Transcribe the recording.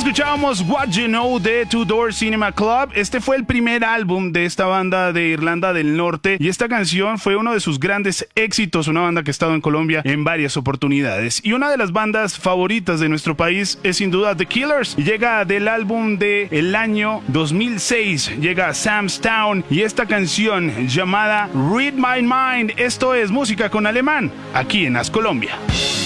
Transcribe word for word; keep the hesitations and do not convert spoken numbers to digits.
escuchábamos What You Know de Two Door Cinema Club. Este fue el primer álbum de esta banda de Irlanda del Norte y esta canción fue uno de sus grandes éxitos, una banda que ha estado en Colombia en varias oportunidades. Y una de las bandas favoritas de nuestro país es sin duda The Killers. Llega del álbum del año dos mil seis, llega Sam's Town y esta canción llamada Read My Mind. Esto es música con alemán, aquí en As Colombia.